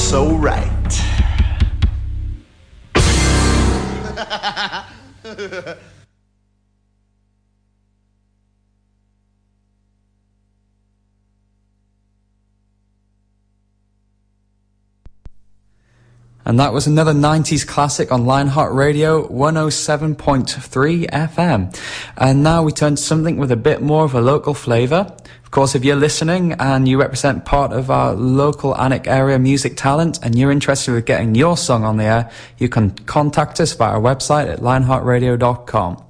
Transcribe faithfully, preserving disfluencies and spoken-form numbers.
so right. And that was another nineties classic on Lionheart Radio one oh seven point three F M. And now we turn to something with a bit more of a local flavour. Of course, if you're listening and you represent part of our local Alnwick area music talent and you're interested in getting your song on the air, you can contact us via our website at lionheart radio dot com.